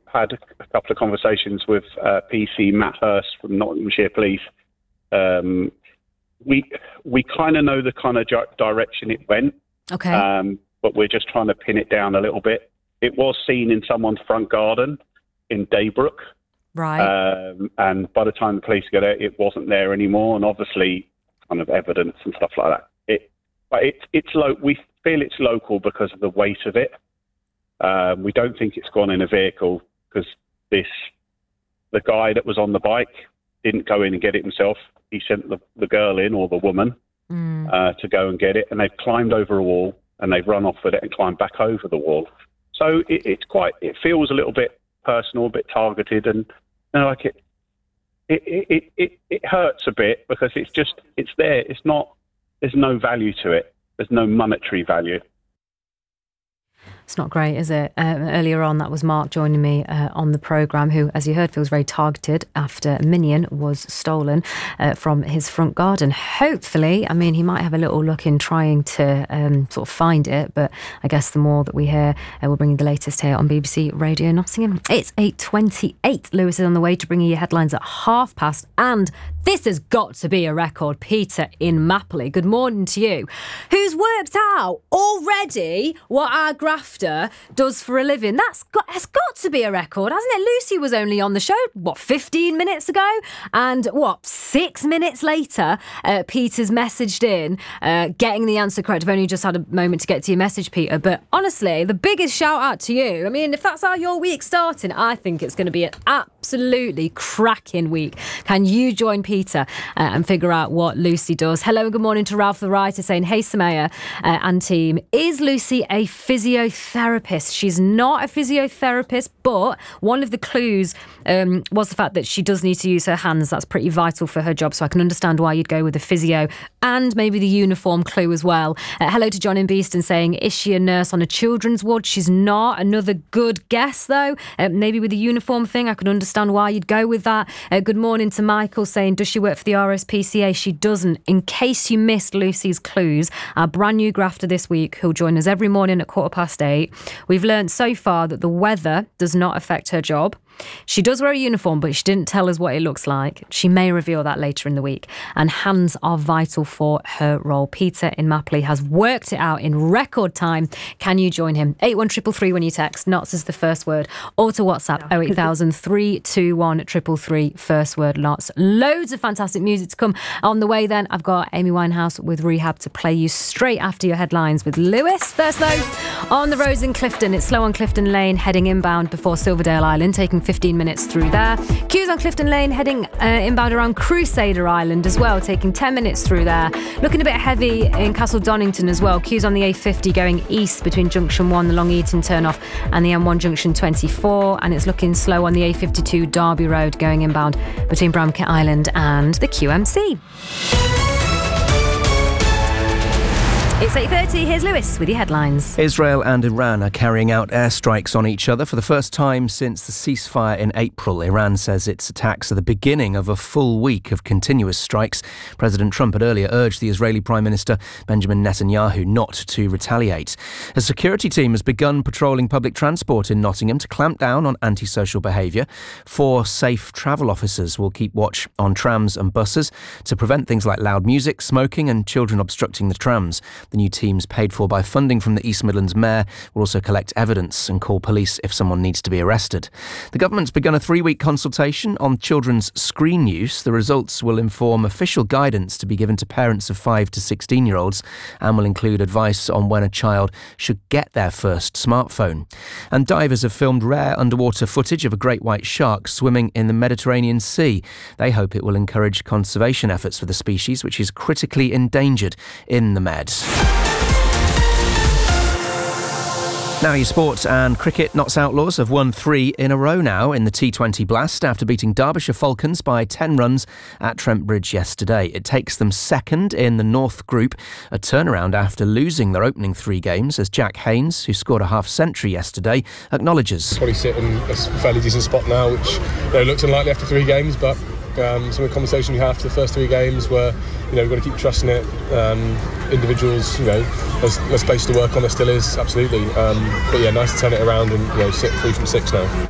had a couple of conversations with PC Matt Hurst from Nottinghamshire Police. We kind of know the kind of direction it went. Okay. But we're just trying to pin it down a little bit. It was seen in someone's front garden in Daybrook. Right. And by the time the police got there, it wasn't there anymore. And obviously, kind of evidence and stuff like that. We feel it's local because of the weight of it. We don't think it's gone in a vehicle because the guy that was on the bike didn't go in and get it himself. He sent the girl in, or the woman, to go and get it. And they've climbed over a wall and they've run off with it and climbed back over the wall. So it feels a little bit personal, a bit targeted, and it hurts a bit because it's there. There's no value to it. There's no monetary value. It's not great, is it? Earlier on, that was Mark joining me on the programme, who, as you heard, feels very targeted after a Minion was stolen from his front garden. Hopefully, I mean, he might have a little look in trying to sort of find it, but I guess the more that we hear, we'll bring you the latest here on BBC Radio Nottingham. It's 8:28. Lewis is on the way to bring you your headlines at past, and this has got to be a record. Peter in Mapley, good morning to you. Who's worked out already what our grafter does for a living? Has got to be a record, hasn't it? Lucy was only on the show, 15 minutes ago? And 6 minutes later, Peter's messaged in, getting the answer correct. I've only just had a moment to get to your message, Peter. But honestly, the biggest shout out to you. I mean, if that's how your week's starting, I think it's going to be an absolutely cracking week. Can you join Peter and figure out what Lucy does? Hello and good morning to Ralph the writer saying, hey Samaya and team, is Lucy a physiotherapist? She's not a physiotherapist, but one of the clues was the fact that she does need to use her hands. That's pretty vital for her job, so I can understand why you'd go with a physio, and maybe the uniform clue as well. Hello to John in Beeston saying, is she a nurse on a children's ward? She's not. Another good guess though. Maybe with the uniform thing, I can understand why you'd go with that. Good morning to Michael saying, does she work for the RSPCA? She doesn't. In case you missed Lucy's clues, our brand new grafter this week, who'll join us every morning at 8:15, we've learned so far that the weather does not affect her job. She does wear a uniform, but she didn't tell us what it looks like. She may reveal that later in the week. And hands are vital for her role. Peter in Mapley has worked it out in record time. Can you join him? 81333 when you text. Lots is the first word. Or to WhatsApp 08000 321 333. First word, lots. Loads of fantastic music to come on the way then. I've got Amy Winehouse with Rehab to play you straight after your headlines with Lewis. First though, on the roads in Clifton. It's slow on Clifton Lane heading inbound before Silverdale Island, taking 15 minutes through there. Queues on Clifton Lane heading inbound around Crusader Island as well, taking 10 minutes through there. Looking a bit heavy in Castle Donington as well. Queues on the A50 going east between Junction 1, the Long Eaton turnoff, and the M1 Junction 24. And it's looking slow on the A52 Derby Road going inbound between Bramket Island and the QMC. It's 8:30, here's Lewis with your headlines. Israel and Iran are carrying out airstrikes on each other for the first time since the ceasefire in April. Iran says its attacks are the beginning of a full week of continuous strikes. President Trump had earlier urged the Israeli Prime Minister Benjamin Netanyahu not to retaliate. A security team has begun patrolling public transport in Nottingham to clamp down on antisocial behaviour. 4 safe travel officers will keep watch on trams and buses to prevent things like loud music, smoking and children obstructing the trams. The new teams, paid for by funding from the East Midlands Mayor, will also collect evidence and call police if someone needs to be arrested. The government's begun a 3-week consultation on children's screen use. The results will inform official guidance to be given to parents of 5 to 16-year-olds and will include advice on when a child should get their first smartphone. And divers have filmed rare underwater footage of a great white shark swimming in the Mediterranean Sea. They hope it will encourage conservation efforts for the species, which is critically endangered in the Med. Now your sport and cricket. Notts Outlaws have won 3 in a row now in the T20 Blast after beating Derbyshire Falcons by 10 runs at Trent Bridge yesterday. It takes them second in the North Group, a turnaround after losing their opening 3 games, as Jack Haynes, who scored a half-century yesterday, acknowledges. Probably sit in a fairly decent spot now, which looks unlikely after 3 games, but some of the conversation we had after the first 3 games were, we've got to keep trusting it. Individuals, there's space to work on. There still is, absolutely. But yeah, nice to turn it around and sit 3 from 6 now.